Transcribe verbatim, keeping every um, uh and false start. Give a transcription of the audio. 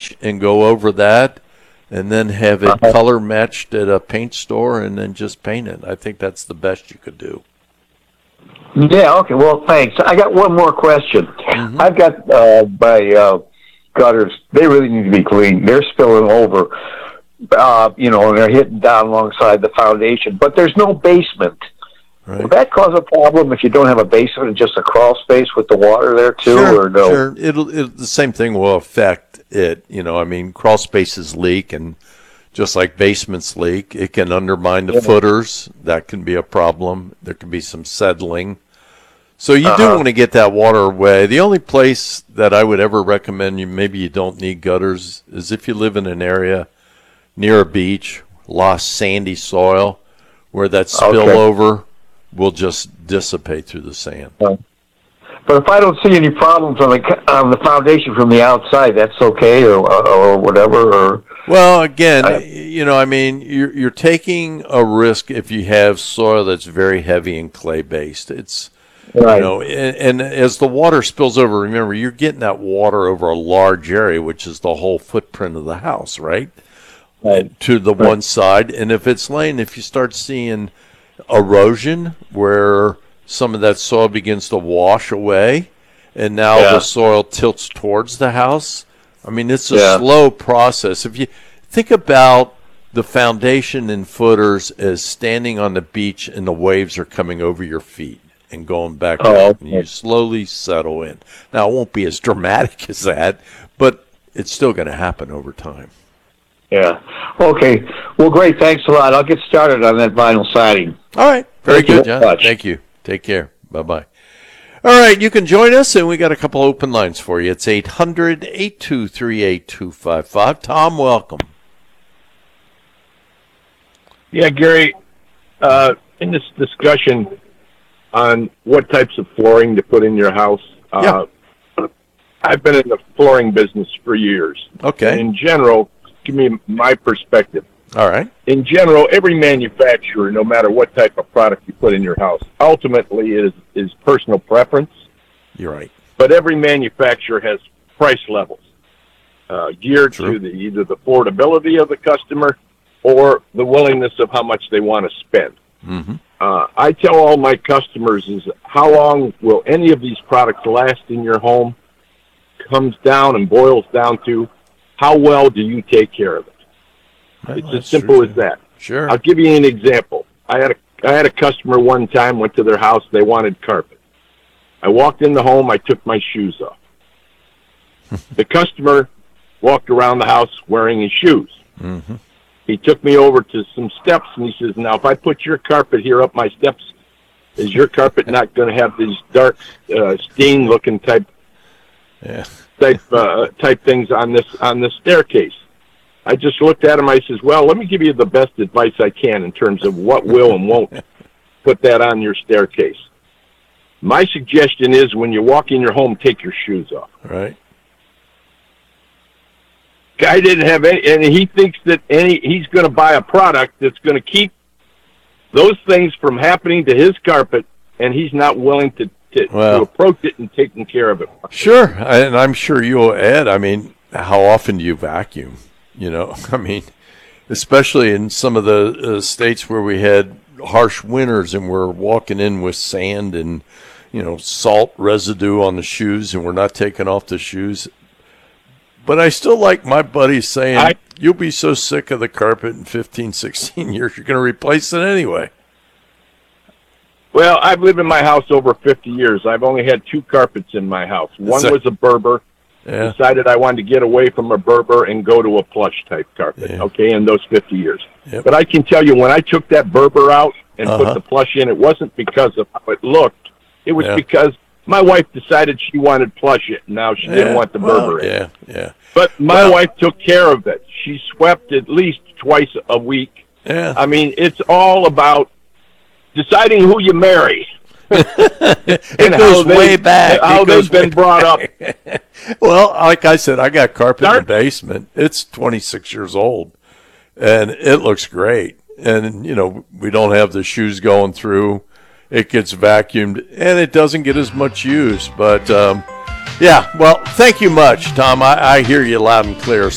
beach and go over that, and then have it Uh-huh. color matched at a paint store, and then just paint it. I think that's the best you could do. Yeah, okay, well, thanks. I got one more question. Mhm. I've got uh, my uh, gutters, they really need to be cleaned. They're spilling over, uh, you know, and they're hitting down alongside the foundation, but there's no basement. Right. Will that cause a problem if you don't have a basement and just a crawl space with the water there too, Sure, or no? sure. It'll, it the same thing will affect it. You know, I mean, crawl spaces leak, and just like basements leak, it can undermine the Yeah. footers. That can be a problem. There can be some settling. So you do Uh-huh. want to get that water away. The only place that I would ever recommend you maybe you don't need gutters is if you live in an area near a beach, lost sandy soil, where that spillover will just dissipate through the sand. But if I don't see any problems on the on the foundation from the outside, that's okay, or or whatever. Or Well, again, I- you know, I mean, you're you're taking a risk if you have soil that's very heavy and clay based. It's right. you know, and, and as the water spills over, remember you're getting that water over a large area, which is the whole footprint of the house, right? Right. To the Right. one side, and if it's laying, if you start seeing erosion where some of that soil begins to wash away, and now Yeah. the soil tilts towards the house. I mean, it's a Yeah. slow process. If you think about the foundation and footers as standing on the beach and the waves are coming over your feet and going back Oh, up, and you okay. slowly settle in. Now, it won't be as dramatic as that, but it's still going to happen over time. Yeah. Okay. Well, great. Thanks a lot. I'll get started on that vinyl siding. All right. Very Thank you good, very John. much. Thank you. Take care. Bye-bye. All right. You can join us, and we got a couple open lines for you. It's eight hundred, eight two three, eight two five five. Tom, welcome. Yeah, Gary, uh, in this discussion on what types of flooring to put in your house, uh, I've been in the flooring business for years. Okay. In general, give me my perspective. All right. In general, every manufacturer, no matter what type of product you put in your house, ultimately is, is personal preference, You're right. but every manufacturer has price levels uh, geared True. to the, either the affordability of the customer or the willingness of how much they want to spend. Mm-hmm. Uh, I tell all my customers is how long will any of these products last in your home comes down and boils down to how well do you take care of it. Well, It's as that's simple true, as that. Sure. I'll give you an example. I had a I had a customer one time, went to their house, they wanted carpet. I walked in the home, I took my shoes off. The customer walked around the house wearing his shoes. Mm-hmm. He took me over to some steps, and he says, now, if I put your carpet here up my steps, is your carpet not going to have these dark, uh, stain-looking type Yeah. type uh, type things on this on this staircase? I just looked at him. I says, well, let me give you the best advice I can in terms of what will and won't put that on your staircase. My suggestion is when you walk in your home, take your shoes off. Right. Guy didn't have any, and he thinks that any he's going to buy a product that's going to keep those things from happening to his carpet, and he's not willing to, to, Well. to approach it and taking care of it. Sure. And I'm sure you'll add, I mean, how often do you vacuum? You know, I mean, especially in some of the uh, states where we had harsh winters and we're walking in with sand and, you know, salt residue on the shoes, and we're not taking off the shoes. But I still like my buddies saying, I- you'll be so sick of the carpet in fifteen, sixteen years, you're going to replace it anyway. Well, I've lived in my house over fifty years. I've only had two carpets in my house. One So- was a Berber. Yeah. Decided I wanted to get away from a Berber and go to a plush type carpet, Yeah. okay, in those fifty years. Yep. But I can tell you, when I took that Berber out and Uh-huh. put the plush in, it wasn't because of how it looked. It was Yeah. because my wife decided she wanted plush it. Now she didn't Yeah, want the well, Berber in. Yeah, yeah. But my Well- wife took care of it. She swept at least twice a week. Yeah. I mean, it's all about deciding who you marry. It how goes they- way back. How It goes they've been way brought up. Well, like I said, I got carpet in the Start- basement. It's twenty-six years old, and it looks great. And, you know, we don't have the shoes going through. It gets vacuumed, and it doesn't get as much use. But, um, yeah, well, thank you much, Tom. I, I hear you loud and clear.